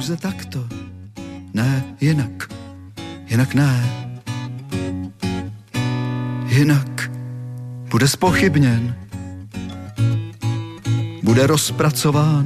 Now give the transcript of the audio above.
pouze takto, ne jinak, jinak ne. Jinak bude zpochybněn, bude rozpracován,